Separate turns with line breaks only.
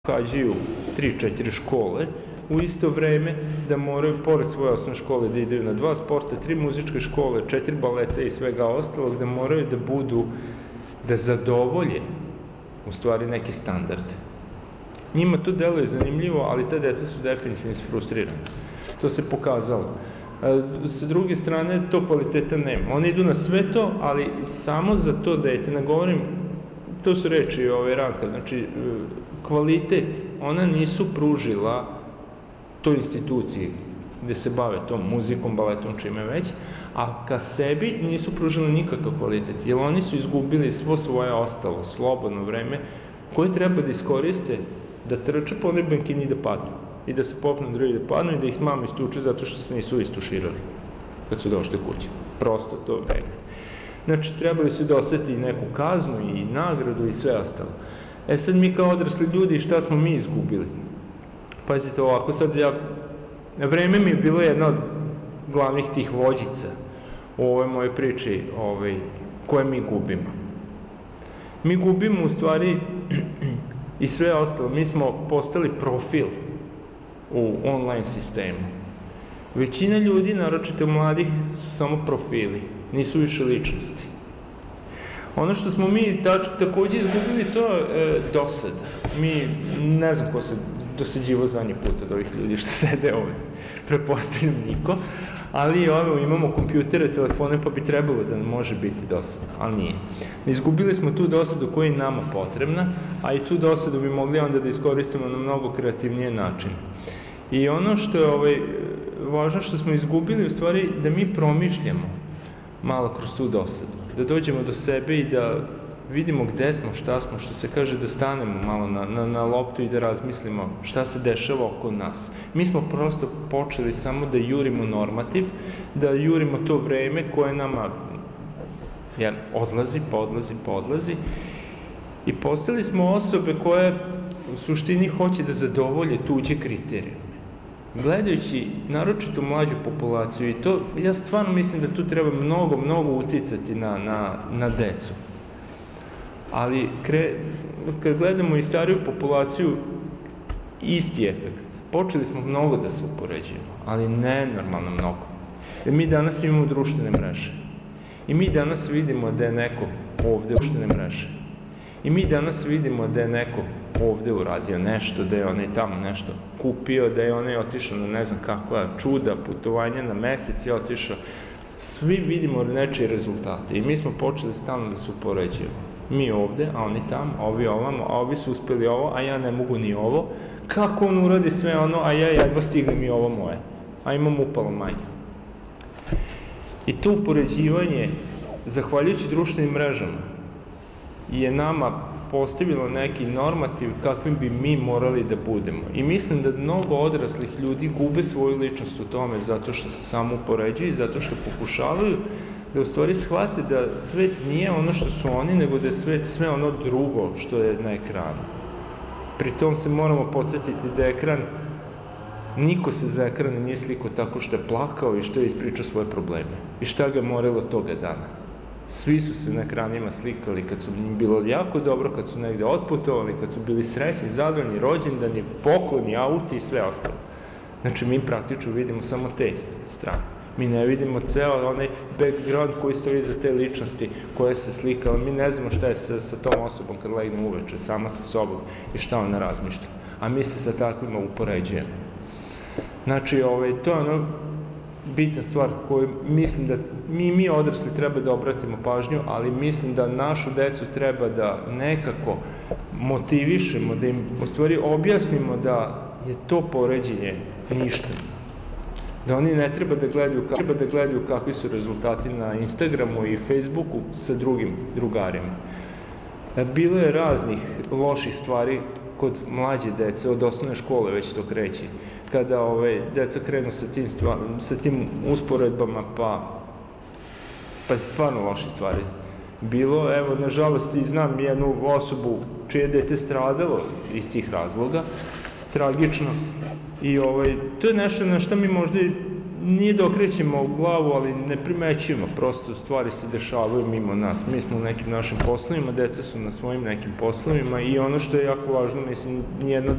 pohađaju 3-4 škole u isto vreme, da moraju pored svoje osnovne škole da idaju na 2 sporta, 3 muzičke škole, 4 baleta i svega ostalog, da moraju da budu, da zadovolje u stvari neki standard. Njima to deluje zanimljivo, ali te deca su definitivno isfrustrirane. To se pokazalo. Sa druge strane, to kvaliteta nema. Oni idu na sve to, ali samo za to dete, ne govorim, to su reči Ranka, znači kvalitet, ona nisu pružila toj instituciji gde se bave tom muzikom, baletom, čime već, a ka sebi nisu pružili nikakav kvalitet, jer oni su izgubili svo svoje ostalo, slobodno vreme, koje treba da iskoriste, da trče po onoj bankini da padnu, i da se popnu drugi da padnu i da ih mama istuče zato što se nisu istuširali kad su došli kući. Prosto to vreme. Znači, trebali su da oseti neku kaznu i nagradu i sve ostalo. Sad mi kao odrasli ljudi, šta smo mi izgubili? Pazite ovako, sad vreme mi je bilo jedna od glavnih tih vođica u ovoj mojoj priči koje mi gubimo. Mi gubimo u stvari i sve ostalo. Mi smo postali profil u online sistemu. Većina ljudi, naročito mladih, su samo profili, nisu više ličnosti. Ono što smo mi takođe izgubili, to je dosada. Mi, ne znam ko se dosađivo zadnji put od ovih ljudi što sede ovde, prepostavljam niko, ali imamo kompjutere, telefone, pa bi trebalo da može biti dosada, ali nije. Izgubili smo tu dosadu koja je nama potrebna, a i tu dosadu bi mogli onda da iskoristimo na mnogo kreativnije načine. I ono što je važno što smo izgubili, u stvari, da mi promišljamo malo kroz tu dosadu, da dođemo do sebe i da vidimo gde smo, šta smo, što se kaže, da stanemo malo na loptu i da razmislimo šta se dešava oko nas. Mi smo prosto počeli samo da jurimo normativ, da jurimo to vreme koje nama odlazi i postali smo osobe koje u suštini hoće da zadovolje tuđe kriterijume. Gledajući naročito mlađu populaciju, i to ja stvarno mislim da tu treba mnogo uticati na decu. Ali kad gledamo i stariju populaciju, isti efekt. Počeli smo mnogo da se upoređujemo, ali nenormalno mnogo. Jer mi danas imamo društvene mreže. I mi danas vidimo da je neko ovde društvene mreže. I mi danas vidimo da je neko ovde uradio nešto, da je onaj tamo nešto kupio, da je onaj otišao na ne znam kakva čuda, putovanja na mesec je otišao. Svi vidimo nečije rezultate i mi smo počeli stalno da se upoređujemo. Mi ovde, a oni tamo, a ovi ovamo, a ovi su uspeli ovo, a ja ne mogu ni ovo. Kako on uradi sve ono, a ja jedva stignem i ovo moje, a imam upalo manje. I to upoređivanje, zahvaljujući društvenim mrežama, je nama postavilo neki normativ kakvim bi mi morali da budemo. I mislim da mnogo odraslih ljudi gube svoju ličnost u tome zato što se samo upoređuju i zato što pokušavaju da u stvari shvate da svet nije ono što su oni, nego da je svet sve ono drugo što je na ekranu. Pri tom se moramo podsjetiti da ekran, niko se za ekran nije slikao tako što je plakao i što je ispričao svoje probleme. I šta ga je moralo toga dana. Svi su se na ekranima slikali kad su bilo jako dobro, kad su negde otputovali, kad su bili srećni, zadovoljni, rođendani, pokloni, auti i sve ostalo. Znači, mi praktično vidimo samo te strane. Mi ne vidimo ceo onaj background koji stoji za te ličnosti koje se slikala. Mi ne znamo šta je sa tom osobom kad legne uveče, sama sa sobom i šta ona razmišlja. A mi se sa takvima upoređujemo. Znači, to je ono bitna stvar koju mislim da mi odrasli treba da obratimo pažnju, ali mislim da našu decu treba da nekako motivišemo, da im u stvari objasnimo da je to poređenje ništavno. Da oni ne treba da gledaju kakvi su rezultati na Instagramu i Facebooku sa drugim drugarima. Bilo je raznih loših stvari kod mlađe dece, od osnovne škole već to kreće, kada deca krenu sa tim usporedbama, pa stvarno loše stvari. Bilo, evo, nažalost, i znam jednu osobu čije dete stradalo iz tih razloga, tragično, i to je nešto na što mi možda nije da okrećemo glavu, ali ne primećujemo, prosto stvari se dešavaju mimo nas. Mi smo u nekim našim poslovima, deca su na svojim nekim poslovima i ono što je jako važno, mislim, nijedno